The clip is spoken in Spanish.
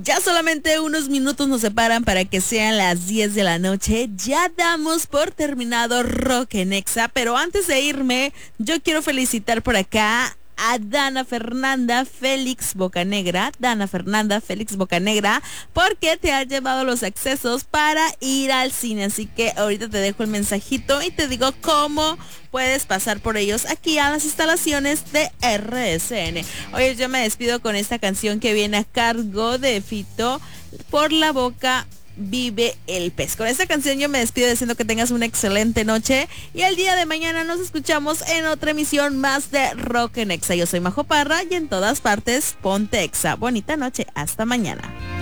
Ya solamente unos minutos nos separan para que sean las 10 de la noche. Ya damos por terminado Rock en Exa, pero antes de irme, yo quiero felicitar por acá a Dana Fernanda Félix Bocanegra, porque te has llevado los accesos para ir al cine. Así que ahorita te dejo el mensajito y te digo cómo puedes pasar por ellos aquí a las instalaciones de RSN. Oye, yo me despido con esta canción que viene a cargo de Fito, Por la boca vive el pez. Con esta canción yo me despido diciendo que tengas una excelente noche y el día de mañana nos escuchamos en otra emisión más de Rock en Exa. Yo soy Majo Parra y en todas partes ponte Exa. Bonita noche, hasta mañana.